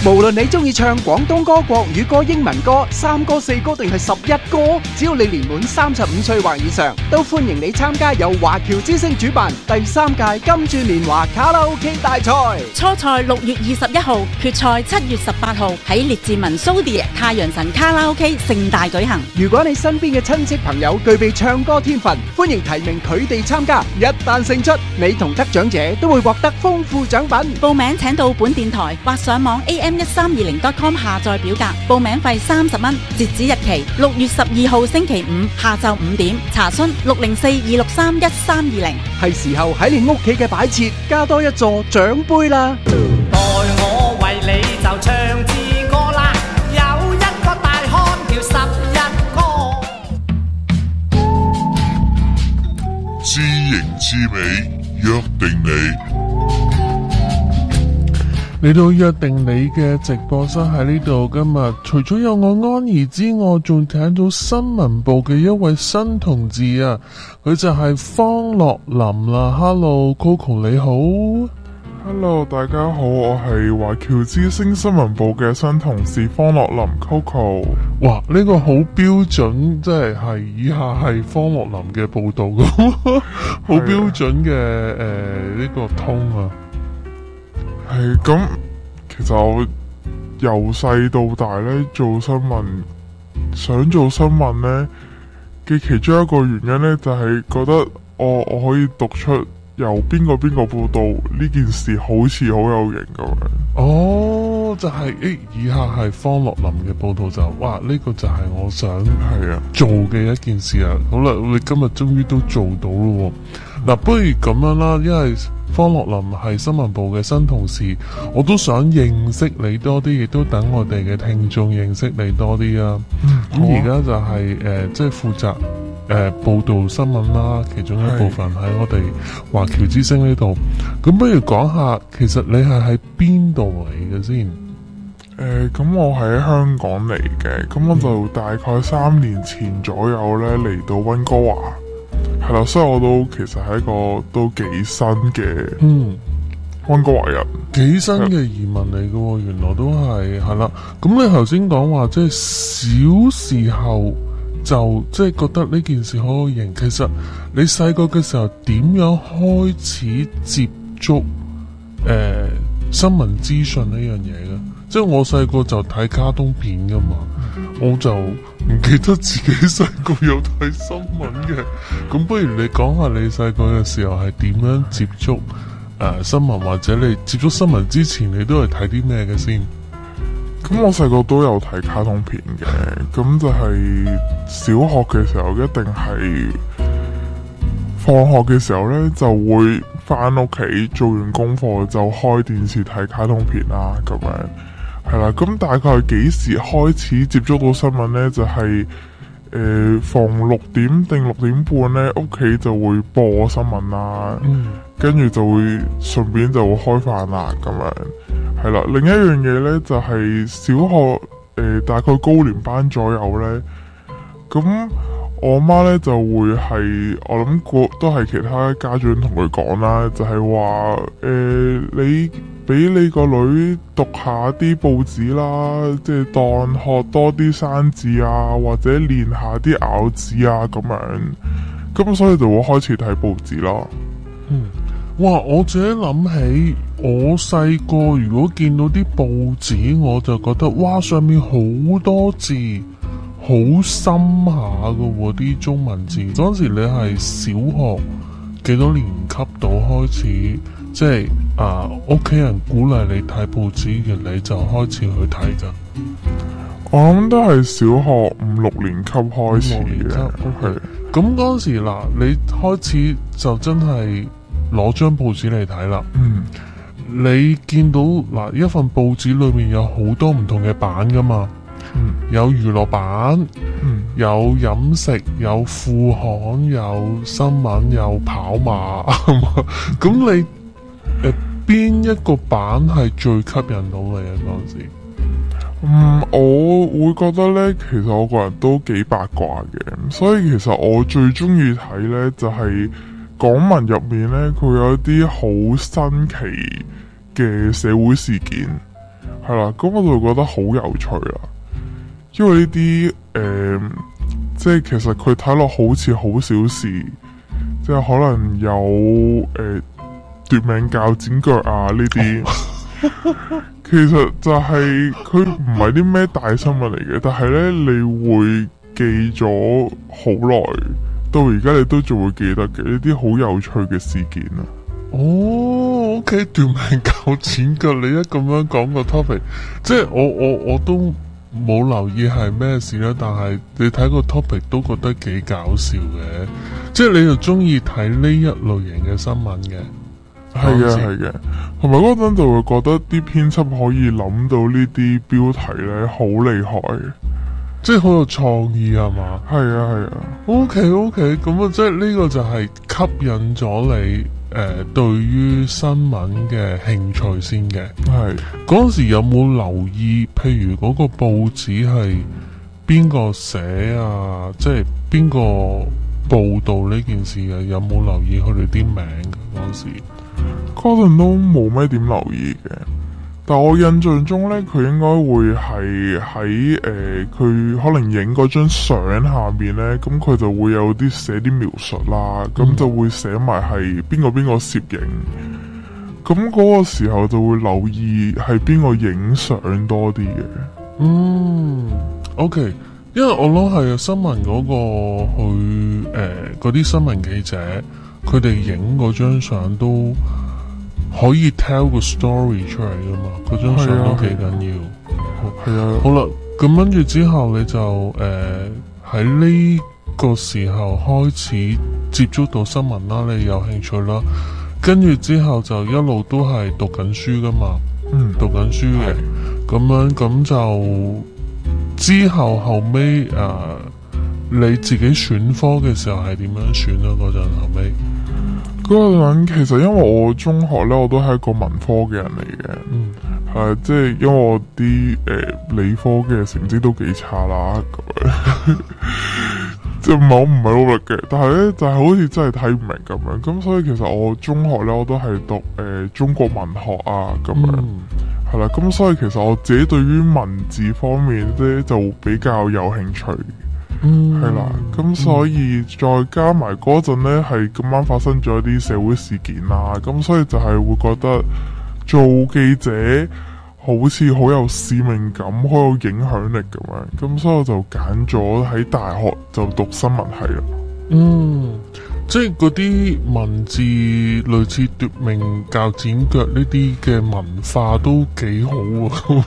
無論你中意唱廣東歌、國語歌、英文歌、3歌、4歌定係11歌，只要你年滿35歲或以上，都歡迎你參加由華僑之星主辦第3屆金鑽年華卡拉 OK 大賽。 初賽6月21號，決賽7月18號喺列治文蘇迪太陽神卡拉 OK 盛大舉行。 如果你身邊嘅親戚朋友具備唱歌天分，歡迎提名佢哋參加。一旦勝出，你同得獎者都會獲得豐富獎品。 報名請到本電台或上網 am1320.com 下載表格，報名費30蚊，截止日期6月12號星期五下晝5點。查詢604-263-1320。 係時候喺你屋企嘅擺設加多一座獎杯啦！ 待我為你就唱支歌啦，有一個大漢叫11哥， 知型知美，約定你。 嚟到約定你嘅直播室喺呢度，今日除咗有我安怡之外，仲睇到新聞部嘅一位新同志啊，佢就係方樂林啦。Hello Coco 你好。 Hello 大家好，我係華僑之星新聞部嘅新同事方樂林 Coco。 哇，呢個好標準，即係以下係方樂林嘅報道咁，好標準嘅呢個通啊。 係咁，其實我由細到大咧做新聞，想做新聞咧嘅其中一個原因咧，就係覺得我可以讀出由邊個報道呢件事好似好有型咁樣。 哦，就係以下係方樂林嘅報道就，哇呢個就係我想係啊做嘅一件事啊。好啦，我哋今日終於都做到咯。嗱，不如咁樣啦，因為方樂林係新聞部嘅新同事，我都想認識你多啲，亦都等我哋嘅聽眾認識你多啲啊。咁而家就係即係負責報道新聞啦，其中一部分喺我哋華僑之星呢度。咁不如講下，其實你係喺邊度嚟嘅先？ 咁我喺香港嚟嘅，咁我就大概3年前左右咧嚟到溫哥華。係啦，所以我都其實係一個都幾新嘅溫哥華人， 幾新嘅移民嚟嘅，原來都係啦。咁你頭先講話即係小時候就即係覺得呢件事好有型，其實你細個嘅時候點樣開始接觸新聞資訊呢樣嘢嘅？即係我細個就睇卡通片噶嘛，我就唔記得自己細個有睇新聞嘅。咁不如你講下你細個嘅時候係點樣接觸新聞，或者你接觸新聞之前你都係睇啲咩嘅先？ 咁我細個都有睇卡通片嘅，咁就係小學嘅時候一定係放學嘅時候呢，就會翻屋企做完功課就開電視睇卡通片啦，咁樣係啦。咁大概幾時開始接觸到新聞呢？就係逢6點定6點半呢，屋企就會播新聞啦，跟住就會順便就會開飯啦，咁樣係啦。另一樣嘢呢，就係小學大概高年班左右呢，咁我媽呢就會係我諗都係其他家長同佢講啦，就係話你俾你個女讀下啲報紙啦，即係當學多啲生字啊，或者練下啲咬字啊咁樣，咁所以就會開始睇報紙啦。 哇！我自己諗起我細個如果見到啲報紙，我就覺得哇，上面好多字，好深下㗎啲中文字。嗰陣時你係小學幾多年級到開始，即係屋企人鼓勵你睇報紙嘅，你就開始去睇㗎？ 我諗都係小學5-6年級開始嘅。 係咁嗰陣時嗱，你開始就真係攞張報紙嚟睇啦。你見到嗱一份報紙裏面有好多唔同嘅版噶嘛，有娛樂版，有飲食，有副刊，有新聞，有跑馬。咁你邊一個版係最吸引到你啊？嗰陣時？ 我會覺得呢，其實我個人都幾八卦嘅，所以其實我最中意睇呢，就係港聞入面呢，佢有一啲好新奇嘅社會事件， 係啦，咁我就會覺得好有趣啦。因為呢啲即係其實佢睇落好似好小事，即係可能有奪命鉸剪腳啊呢啲，其實就係佢唔係啲咩大新聞嚟嘅，但係呢，你會記咗好耐，到而家你都仲會記得嘅呢啲好有趣嘅事件啊！ 哦，OK，奪命鉸剪腳，你一咁樣講個 topic， 即係我都冇留意係咩事啦，但係你睇個 topic 都覺得幾搞笑嘅，即係你又中意睇呢一類型嘅新聞嘅。 係嘅，係嘅，同埋嗰陣就會覺得啲編輯可以諗到呢啲標題咧，好厲害， 即係好有創意係嘛？ 係啊，係啊。 OK，咁啊，即係呢個就係吸引咗你對於新聞嘅興趣先嘅。 係嗰陣時有冇留意？譬如嗰個報紙係邊個寫啊？即係邊個報導呢件事嘅？有冇留意佢哋啲名嘅嗰陣時？ 嗰陣都冇咩點留意嘅，但我印象中呢，佢應該會係喺佢可能影嗰張相下面呢，咁佢就會有啲寫啲描述啦，咁就會寫埋係邊個攝影，咁嗰個時候就會留意係邊個影相多啲嘅。 OK，因為我諗係新聞嗰個去嗰啲新聞記者，佢哋影嗰張相都可以 tell 個 story 出嚟噶嘛，嗰張相都幾緊要。 係啊， 好啦，咁跟住之後你就喺呢個時候開始接觸到新聞啦，你有興趣啦，跟住之後就一路都係讀緊書噶嘛，讀緊書嘅，咁樣咁就之後尾你自己選科嘅時候係點樣選啊？嗰陣後尾嗰陣其實因為我中學咧，我都係一個文科嘅人嚟嘅，即係因為我啲理科嘅成績都幾差啦，咁樣即係我唔係努力嘅，但係咧就係好似真係睇唔明咁樣，咁所以其實我中學咧我都係讀中國文學啊咁樣，係啦，咁所以其實我自己對於文字方面咧就比較有興趣。係啦，咁所以再加埋嗰陣呢，係咁啱發生咗一啲社會事件啦，咁所以就係會覺得做記者好似好有使命感，好有影響力咁樣，咁所以我就揀咗喺大學就讀新聞系啦。 即係嗰啲文字類似奪命鉸剪腳呢啲嘅文化都幾好啊！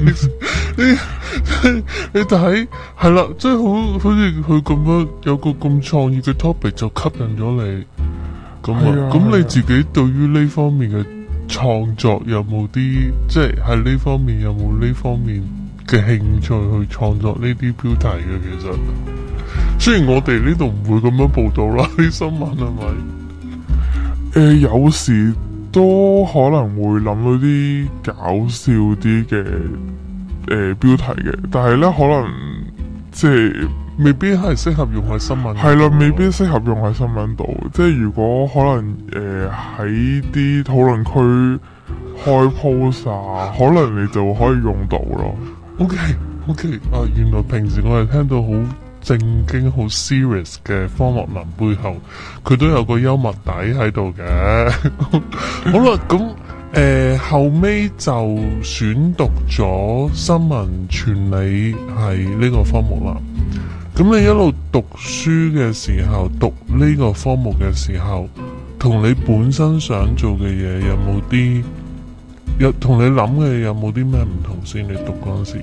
你睇係啦，即係好似佢咁樣有個咁創意嘅 topic 就吸引咗你咁啊！咁你自己對於呢方面嘅創作有冇啲即係喺呢方面有冇呢方面嘅興趣去創作呢啲標題嘅？其實雖然我哋呢度唔會咁樣報道啦，啲新聞係咪？ 有時都可能會諗到啲搞笑啲嘅標題嘅，但係咧可能即係未必係適合用喺新聞。 係啦，未必適合用喺新聞度。即係如果可能喺啲討論區開 post 啊，可能你就可以用到咯。 OK，原來平時我哋聽到好正經好 serious 嘅方樂林背後，佢都有個幽默底喺度嘅。好啦，咁後尾就選讀咗新聞傳理係呢個科目啦。咁你一路讀書嘅時候，讀呢個科目嘅時候，同你本身想做嘅嘢有同你諗嘅有冇啲咩唔同先？你讀嗰陣時？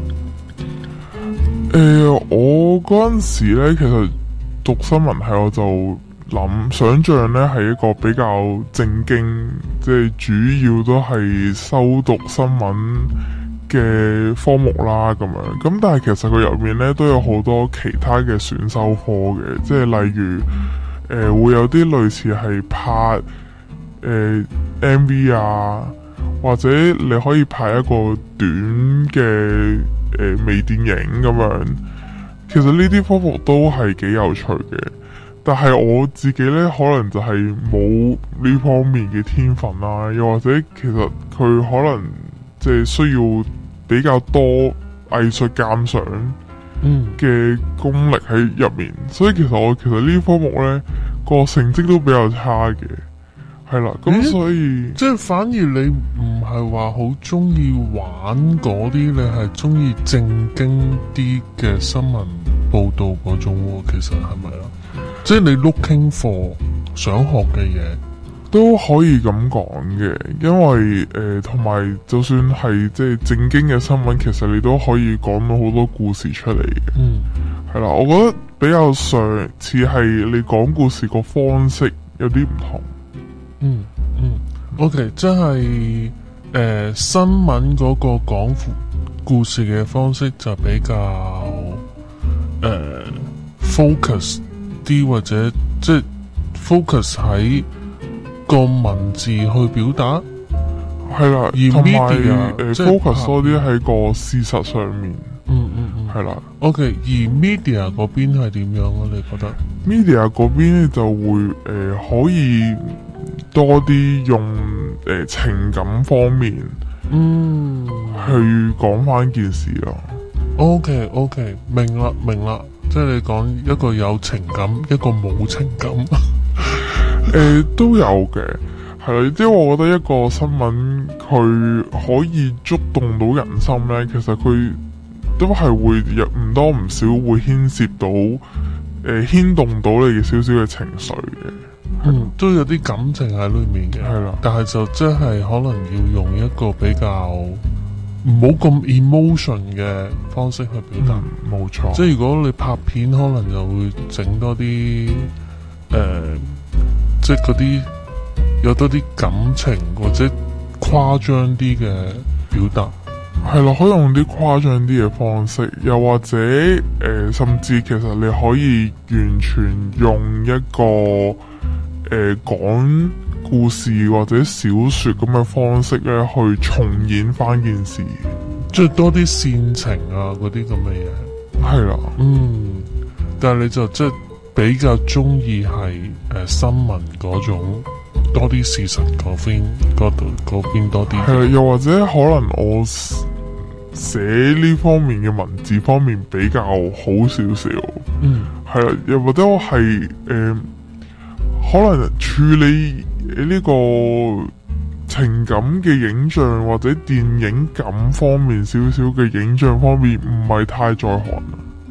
我嗰陣時咧，其實讀新聞系我就想象咧係一個比較正經，即係主要都係修讀新聞嘅科目啦咁樣。咁但係其實佢入面咧都有好多其他嘅選修科嘅，即係例如會有啲類似係拍MV 啊，或者你可以拍一個短嘅微電影咁樣。其實呢啲科目都係幾有趣嘅，但係我自己呢，可能就係冇呢方面嘅天分啦，又或者其實佢可能即係需要比較多藝術鑑賞嘅功力喺入面，所以其實呢科目呢個成績都比較差嘅，係啦，咁所以即係反而你唔係話好中意玩嗰啲，你係中意正經啲嘅新聞報道嗰種喎，其實係咪啊？即係你 looking for 想學嘅嘢。 都可以咁講嘅，因為同埋就算係即係正經嘅新聞，其實你都可以講到好多故事出嚟嘅。係啦，我覺得比較上似係你講故事個方式有啲唔同。 OK， 即係新聞嗰個講故事嘅方式就比較focus 啲，或者即係 focus 喺個文字去表達， 係啦， 而同埋 media focus 多啲喺個事實上面。係啦。 OK， 而 media 嗰邊係點樣啊？你覺得 media 嗰邊就會可以多啲用情感方面去講翻件事咯。 OK， 明啦，即係你講一個有情感，一個冇情感。 都有嘅，係啦，即係我覺得一個新聞佢可以觸動到人心咧，其實佢都係會有唔多唔少會牽涉到牽動到你嘅少少嘅情緒嘅， 都有啲感情喺裏面嘅， 係啦， 但係就即係可能要用一個比較唔好咁 emotion 嘅方式去表達， 冇錯。 即係如果你拍片，可能就會整多啲即係嗰啲有多啲感情或者誇張啲嘅表達， 係咯，可以用啲誇張啲嘅方式，又或者甚至其實你可以完全用一個講故事或者小說咁嘅方式咧，去重演翻件事， 即係多啲煽情啊嗰啲咁嘅嘢， 係啦， 但係你就即係比較中意係新聞嗰種多啲事實嗰邊多啲， 係啦，又或者可能我寫呢方面嘅文字方面比較好少少，係啦，又或者我係可能處理呢個情感嘅影像或者電影感方面少少嘅影像方面唔係太在行。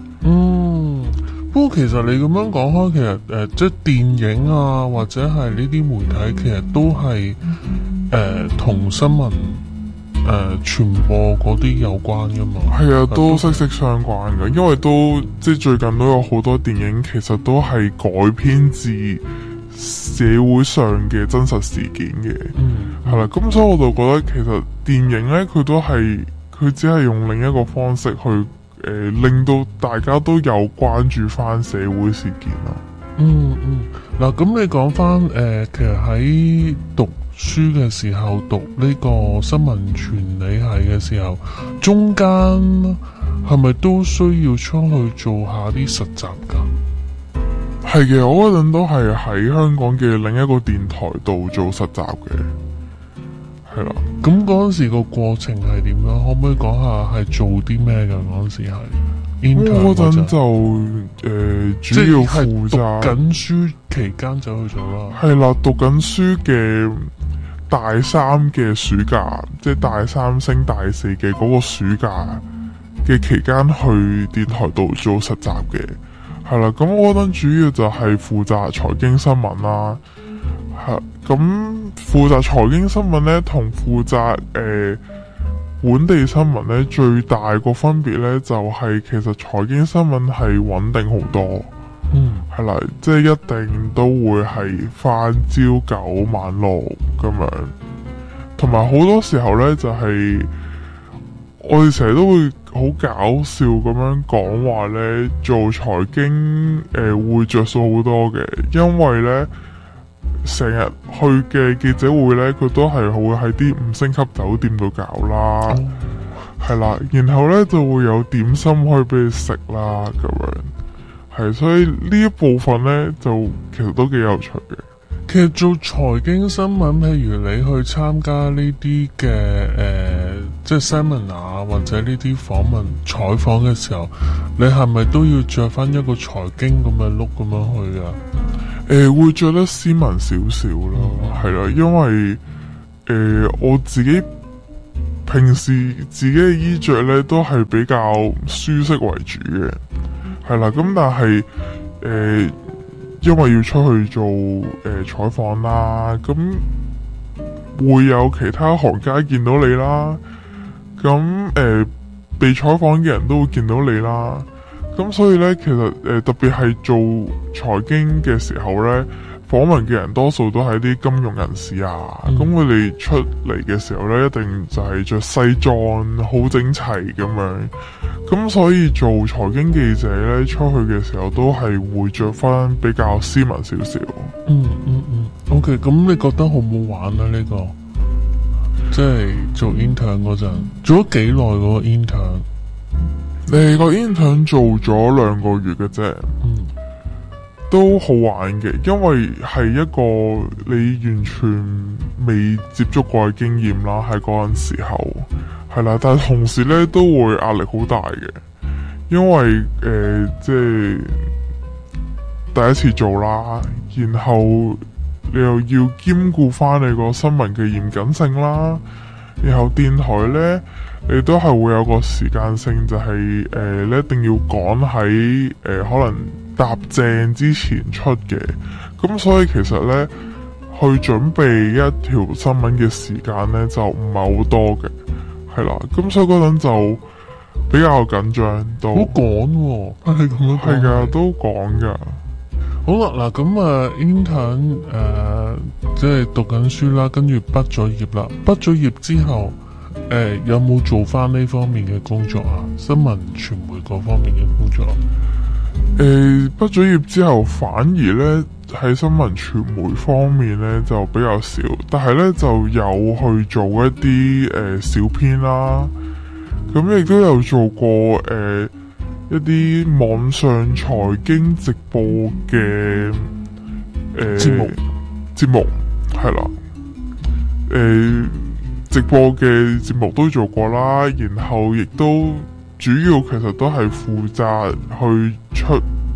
不過其實你咁樣講開，其實即係電影啊，或者係呢啲媒體，其實都係同新聞傳播嗰啲有關噶嘛。係啊，都息息相關嘅，因為都即係最近都有好多電影，其實都係改編自社會上嘅真實事件嘅。係啦，咁所以我就覺得其實電影咧，佢只係用另一個方式去。令到大家都有關注翻社會事件咯。 嗱，咁你講翻其實喺讀書嘅時候，讀呢個新聞傳理系嘅時候，中間係咪都需要出去做下啲實習噶？ 係嘅，我嗰陣都係喺香港嘅另一個電台度做實習嘅。係啦， 咁嗰陣時個過程係點樣？可唔可以講下係做啲咩㗎？嗰陣時係 intern 嗰陣就主要負責讀緊書期間就去做啦。 係啦，讀緊書嘅大三嘅暑假，即係大三升大四嘅嗰個暑假嘅期間去電台度做實習嘅。係啦，咁我嗰陣主要就係負責財經新聞啦。咁負責財經新聞咧，同負責本地新聞咧，最大個分別咧就係其實財經新聞係穩定好多，係啦，即係一定都會係返朝九晚六咁樣，同埋好多時候咧就係我哋成日都會好搞笑咁樣講話咧，做財經會着數好多嘅，因為咧。成日去嘅記者會呢，佢都係會喺啲5星級酒店度搞啦，係啦，然後呢就會有點心可以俾你食啦，咁樣係，所以呢一部分呢，就其實都幾有趣嘅。 其實做財經新聞，譬如你去參加呢啲嘅即係 seminar 或者呢啲訪問採訪嘅時候，你係咪都要着翻一個財經咁嘅 look 咁樣去啊？ 會着得斯文少少咯，係啦，因為我自己平時自己嘅衣着咧都係比較舒適為主嘅，係啦，咁但係因為要出去做採訪啦，咁會有其他行家見到你啦，咁被採訪嘅人都會見到你啦，咁所以咧其實特別係做財經嘅時候咧，訪問嘅人多數都係啲金融人士啊，咁佢哋出嚟嘅時候咧，一定就係着西裝好整齊咁樣，咁所以做財經記者咧出去嘅時候都係會着翻比較斯文少少。 OK， 咁你覺得好唔好玩啊？呢個即係做 intern 嗰陣，做咗幾耐嗰個 intern？ 你個 intern 做咗2個月嘅啫。都好玩嘅，因為係一個你完全未接觸過嘅經驗啦，喺嗰陣時候係啦，但係同時咧都會壓力好大嘅，因為即係第一次做啦，然後你又要兼顧翻你個新聞嘅嚴謹性啦，然後電台咧你都係會有個時間性，就係你一定要趕喺可能搭正之前出嘅，咁所以其實呢，去準備一條新聞嘅時間呢，就唔係好多嘅，係啦，咁所以嗰陣就比較緊張，都好趕喎，係咁樣係噶，都趕噶。 好啦，嗱咁啊 intern 即係讀緊書啦，跟住畢咗業啦，畢咗業之後有冇做翻呢方面嘅工作啊？新聞傳媒嗰方面嘅工作？ 畢咗業之後，反而咧喺新聞傳媒方面咧就比較少，但係咧就有去做一啲小編啦，咁亦都有做過一啲網上財經直播嘅節目係啦，直播嘅節目都做過啦，然後亦都主要其實都係負責去出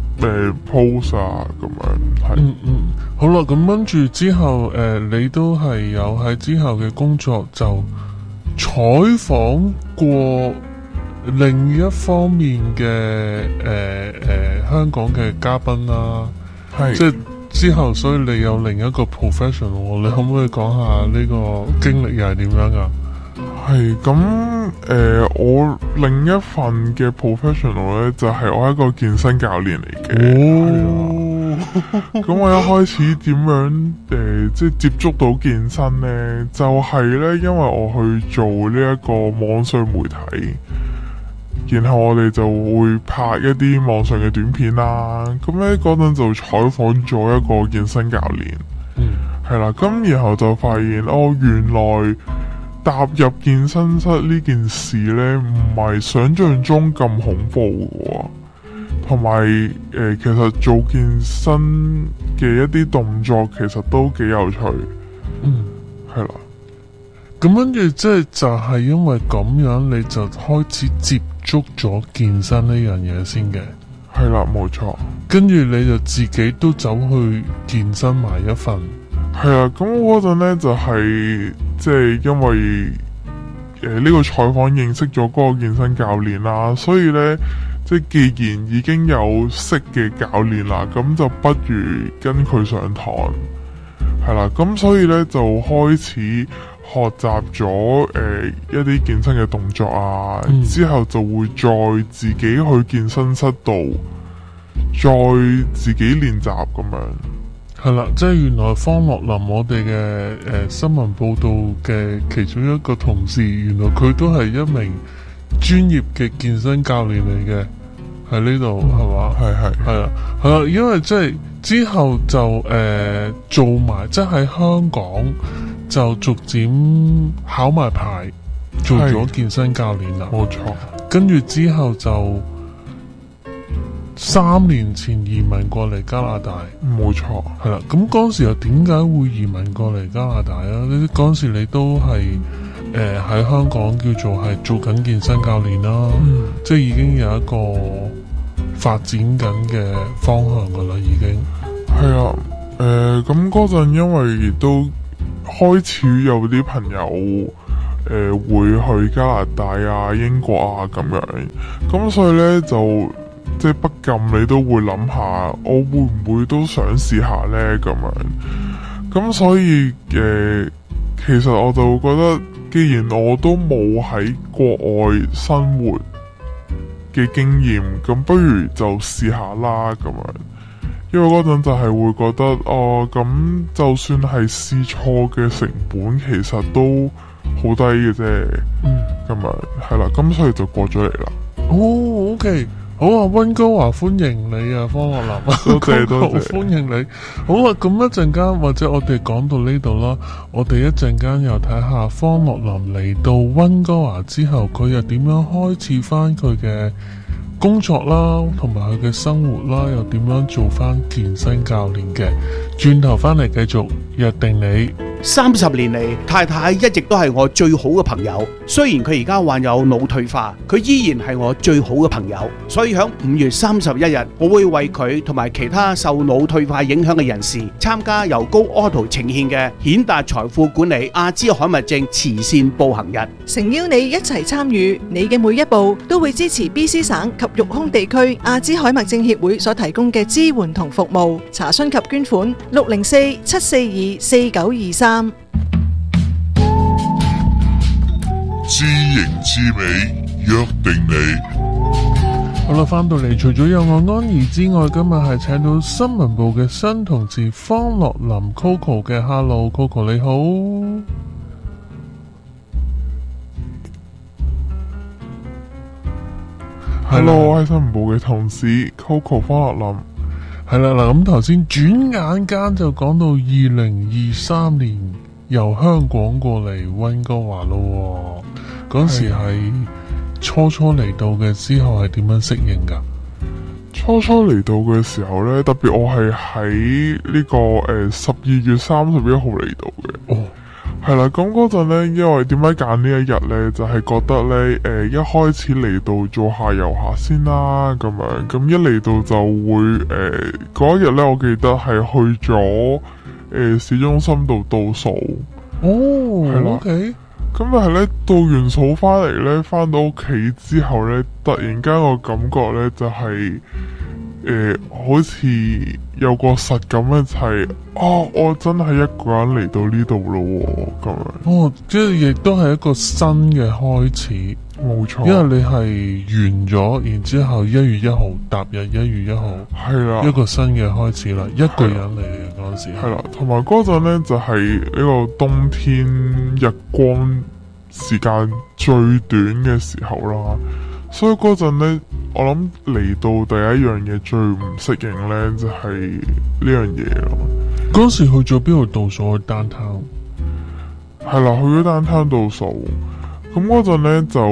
post 啊咁樣，係。 好啦，咁跟住之後你都係有喺之後嘅工作就採訪過另一方面嘅香港嘅嘉賓啦， 係即係之後，所以你有另一個 professional， 你可唔可以講下呢個經歷又係點樣噶？ 係咁我另一份嘅 professional 咧，就係我係一個健身教練嚟嘅。咁我一開始點樣即係接觸到健身咧，就係咧，因為我去做呢一個網上媒體，然後我哋就會拍一啲網上嘅短片啦。咁咧嗰陣就採訪咗一個健身教練，係啦。咁然後就發現原來踏入健身室呢件事呢，唔係想象中咁恐怖嘅，同埋其實做健身嘅一啲動作其實都幾有趣，係啦。 咁跟住即係就係因為咁樣，你就開始接觸咗健身呢樣嘢先嘅， 係啦，冇錯。 跟住你就自己都走去健身埋一份。 係啊，咁嗰陣咧就係即係因為呢個採訪認識咗嗰個健身教練啦，所以咧即係既然已經有識嘅教練啦，咁就不如跟佢上堂，係啦，咁所以咧就開始學習咗一啲健身嘅動作啊，之後就會再自己去健身室度再自己練習咁樣。 係啦，即係原來方樂林我哋嘅新聞報道嘅其中一個同事，原來佢都係一名專業嘅健身教練嚟嘅，喺呢度係嘛？係啦，因為即係之後就做埋，即係喺香港就逐漸考埋牌，做咗健身教練啦。 冇錯， 跟住之後就3年前移民過嚟加拿大， 冇錯， 係啦。咁嗰時又點解會移民過嚟加拿大啊？嗰陣時你都係喺香港叫做係做緊健身教練啦，即係已經有一個發展緊嘅方向噶啦，已經係啊。咁嗰陣因為亦都開始有啲朋友會去加拿大啊、英國啊咁樣，咁所以呢，就即係不禁你都會諗下，我會唔會都想試下呢？咁樣，咁所以其實我就覺得，既然我都冇喺國外生活嘅經驗，咁不如就試下啦咁樣。因為嗰陣就係會覺得，咁就算係試錯嘅成本，其實都好低嘅啫。咁樣係啦，咁所以就過咗嚟啦。 哦，OK。好啊，溫哥華歡迎你啊，方樂林， 多謝， 歡迎你。好啊，咁一陣間或者我哋講到呢度啦，我哋一陣間又睇下方樂林嚟到溫哥華之後，佢又點樣開始翻佢嘅工作啦，同埋佢嘅生活啦，又點樣做翻健身教練嘅。轉頭翻嚟繼續約定你。 30年嚟，太太一直都係我最好嘅朋友。雖然佢而家患有腦退化，佢依然係我最好嘅朋友。所以喺5月31日，我會為佢同埋其他受腦退化影響嘅人士參加由高 Auto 呈獻嘅顯達財富管理阿茲海默症慈善步行日。 誠邀你一齊參與，你嘅每一步都會支持 BC 省及育空地區阿茲海默症協會所提供嘅支援同服務。查詢及捐款604-742-4923。 知型知美，約定你。 好啦，翻到嚟，除咗有我安怡之外，今日係請到新聞部嘅新同事方樂林 Coco 嘅。 Hello Coco 你好。 Hello， 我係新聞部嘅同事 Coco 方樂林。 係啦，嗱，咁頭先轉眼間就講到2023年由香港過嚟溫哥華咯。嗰時係初嚟到嘅之後係點樣適應噶？ 初嚟到嘅時候呢，特別我係喺呢個12月31號嚟到嘅。 哦， 係啦，咁嗰陣呢，因為點解揀呢一日呢？就係覺得呢，一開始嚟到做下遊客先啦，咁樣，咁一嚟到就會嗰一日呢，我記得係去咗市中心度倒數。 哦， 係啦。 OK。 咁但係咧，倒完數翻嚟咧，翻到屋企之後咧，突然間個感覺咧就係、好似有個實感咧，就係、我真係一個人嚟到呢度咯，咁樣。 哦，即係亦都係一個新嘅開始， 冇錯。 因為你係完咗，然之後1月1號踏入1月1號， 係啦， 一個新嘅開始啦，一個人嚟嘅嗰陣時。 係啦，同埋嗰陣咧就係呢個冬天日光時間最短嘅時候啦，所以嗰陣咧，我諗嚟到第一樣嘢最唔適應咧，就係呢樣嘢咯。 嗰時去咗邊度倒數？去downtown？ 係啦，去咗downtown倒數。咁嗰陣咧就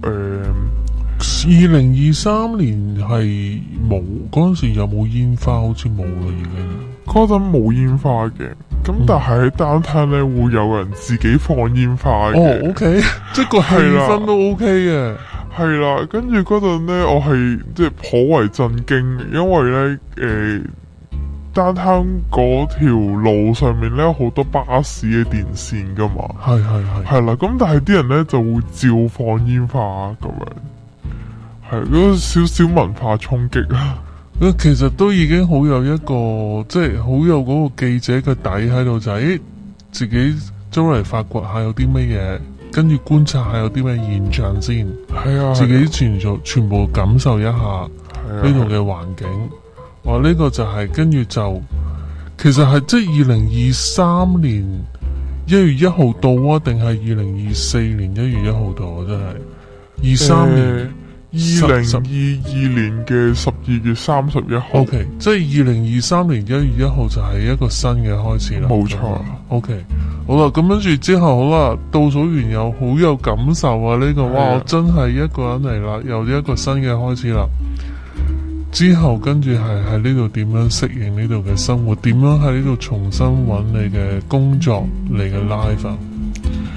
2023年係冇，嗰陣時有冇煙花？好似冇啦，已經。 嗰陣冇煙花嘅，咁但係喺downtown咧會有人自己放煙花嘅。 哦，OK， 即係個氣氛都 OK 嘅。 係啦，跟住嗰陣咧，我係即係頗為震驚，因為咧downtown 嗰條路上面咧有好多巴士嘅電線噶嘛。係啦，咁但係啲人咧就會照放煙花咁樣，係嗰少少文化衝擊啊。 其實都已經好有一個，即係好有嗰個記者嘅底喺度，就係自己周圍發掘下有啲乜嘢，跟住觀察下有啲咩現象先。係啊，自己全部感受一下呢度嘅環境。哇，呢個就係跟住就，其實係即係2023年1月1號到啊，定係2024年1月1號到啊？真係23年。2022年嘅12月31號。OK， 即係2023年1月1號就係一個新嘅開始啦。冇錯。OK， 好啦，咁跟住之後好啦，倒數完又好有感受啊！呢個哇，我真係一個人嚟啦，又一個新嘅開始啦。之後跟住係喺呢度點樣適應呢度嘅生活？點樣喺呢度重新揾你嘅工作，你嘅 life 啊？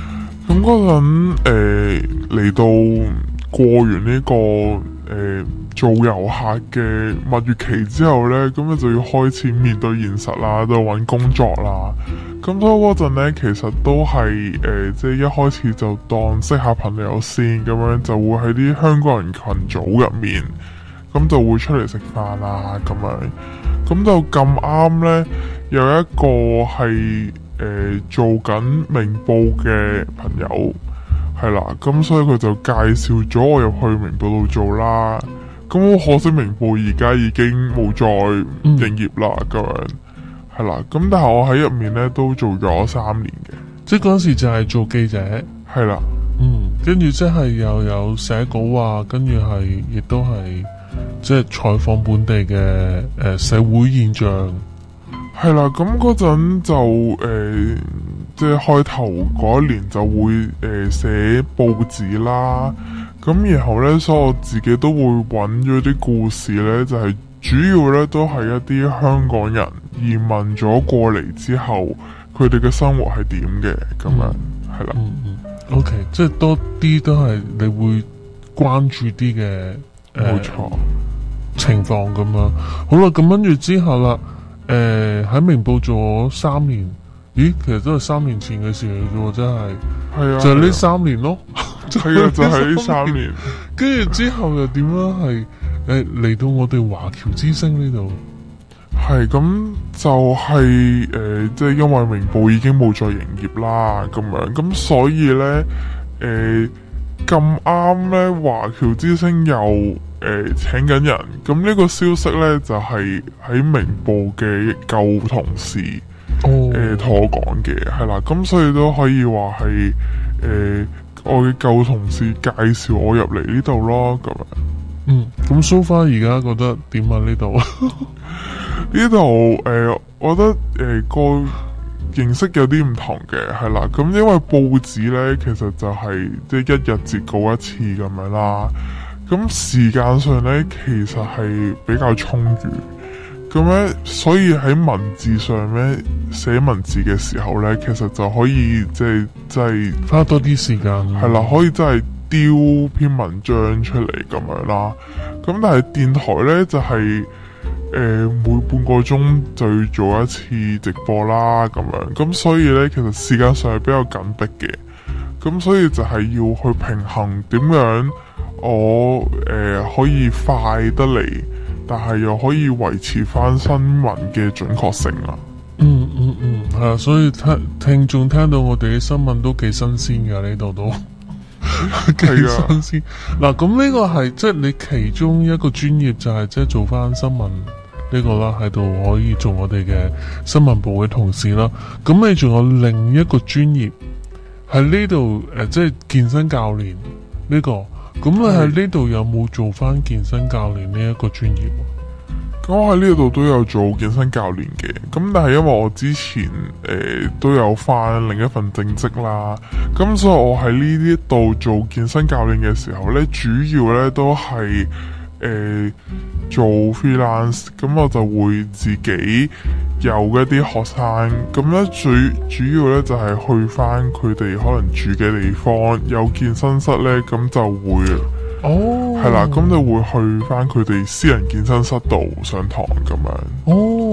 咁嗰陣嚟到過完呢、做遊客嘅蜜月期之後呢，咁你就要開始面對現實啦，都要揾工作啦。咁所以嗰陣呢，其實都係即係一開始就當識下朋友先，咁樣就會喺啲香港人群組入面，咁就會出嚟食飯啦咁樣。咁就咁啱呢，有一個係做緊明報嘅朋友，係啦，咁所以佢就介紹咗我入去明報度做啦。咁好可惜，明報而家已經冇再營業啦，咁樣係啦。咁但係我喺入面咧都做咗3年嘅， 即係嗰時就係做記者， 係啦， 跟住即係又有寫稿啊，跟住係亦都係即係採訪本地嘅社會現象， 係啦。咁嗰陣就即係開頭嗰一年就會寫報紙啦。咁然後呢，所以我自己都會揾咗啲故事呢，就係主要呢都係一啲香港人移民咗過嚟之後，佢哋嘅生活係點嘅咁樣，係啦。 OK， 即係多啲都係你會關注啲嘅， 冇錯情況咁樣。好啦，咁跟住之後啦，喺明報做咗3年，咦，其實都係3年前嘅事嚟嘅喎，真係。係啊，就係呢3年咯。 係啊，就係呢3年。 跟住之後又點樣係嚟到我哋華僑之聲呢度？ 係咁就係即係因為明報已經冇再營業啦，咁樣咁所以呢，咁啱呢，華僑之聲又請緊人，咁呢個消息呢，就係喺明報嘅舊同事同我講嘅，係啦，咁所以都可以話係我嘅舊同事介紹我入嚟呢度咯，咁樣。 咁 so far 而家覺得點啊？呢度呢度我覺得個形式有啲唔同嘅，係啦。咁因為報紙呢，其實就係即係一日截稿一次咁樣啦。咁時間上呢，其實係比較充裕。咁咧，所以喺文字上咧，寫文字嘅時候咧，其實就可以即係花多啲時間， 係啦，可以真係丟篇文章出嚟咁樣啦。咁但係電台咧就係每半個鐘就要做一次直播啦，咁樣。咁所以咧，其實時間上係比較緊迫嘅。咁所以就係要去平衡點樣我可以快得嚟，但係又可以維持翻新聞嘅準確性啊！ 係啊，所以聽眾聽到我哋嘅新聞都幾新鮮噶，呢度都幾新鮮。嗱，咁呢個係即係你其中一個專業，就係即係做翻新聞呢個啦，喺度可以做我哋嘅新聞部嘅同事啦。咁你仲有另一個專業喺呢度即係健身教練呢個。咁你喺呢度有冇做翻健身教練呢一個專業？ 咁我喺呢度都有做健身教練嘅，咁但係因為我之前都有翻另一份正職啦，咁所以我喺呢啲度做健身教練嘅時候呢，主要呢都係做 freelance， 咁我就會自己有一啲學生，咁咧最主要呢就係去翻佢哋可能住嘅地方有健身室呢，咁就會係啦，咁就會去翻佢哋私人健身室度上堂咁樣。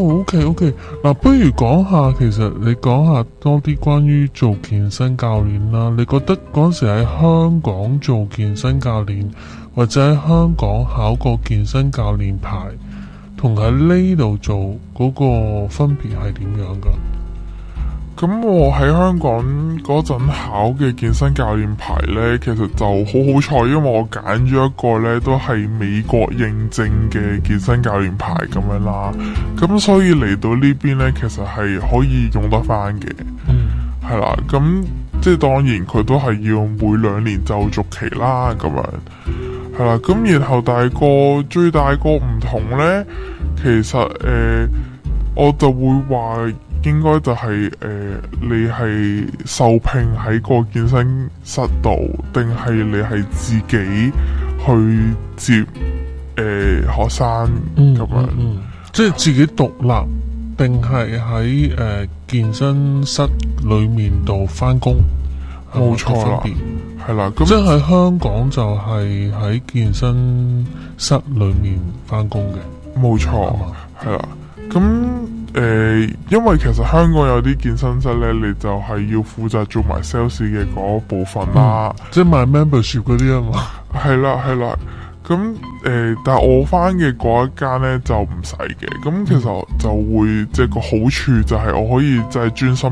OK， 嗱，不如講下，其實你講下多啲關於做健身教練啦。你覺得嗰時喺香港做健身教練，或者喺香港考個健身教練牌，同喺呢度做嗰個分別係點樣噶？ 咁我喺香港嗰陣考嘅健身教練牌呢，其實就好好彩，因為我揀咗一個呢都係美國認證嘅健身教練牌咁樣啦。咁所以嚟到呢邊呢，其實係可以用得翻嘅。係啦，咁即係當然佢都係要每2年就續期啦，咁樣係啦。咁然後最大個唔同呢，其實我就會話。應該就係你係受聘喺個健身室度，定係你係自己去接學生咁樣？ 即係自己獨立，定係喺健身室裏面度返工？ 冇錯啦個分別係啦，咁即係喺香港就係喺健身室裏面翻工嘅， 冇錯係嘛係啦，咁因為其實香港有啲健身室咧，你就係要負責做埋 sales 嘅嗰部分啦， 即係賣 membership 嗰啲啊嘛。 係啦，咁但係我翻嘅嗰一間咧就唔使嘅，咁其實就會即係個好處就係我可以即係專心